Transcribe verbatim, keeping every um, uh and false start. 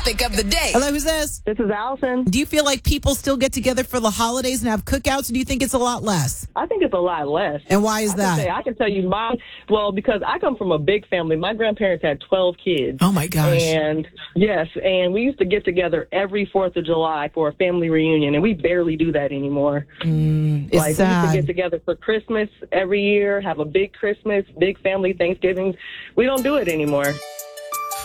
topic of the day. Hello, who's this? This is Allison. Do you feel like people still get together for the holidays and have cookouts, or do you think it's a lot less? I think it's a lot less. And why is I that? Can say, I can tell you my, well, because I come from a big family. My grandparents had twelve kids. Oh, my gosh. And, yes, and we used to get together every fourth of July for a family reunion, and we barely do that anymore. Mm, it's like, sad. we used to get together for Christmas every year, have a big Christmas, big family Thanksgiving. We don't do it anymore.